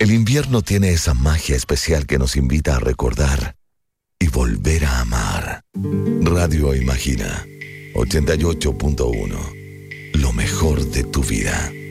El invierno tiene esa magia especial que nos invita a recordar y volver a amar. Radio Imagina 88.1. Lo mejor de tu vida.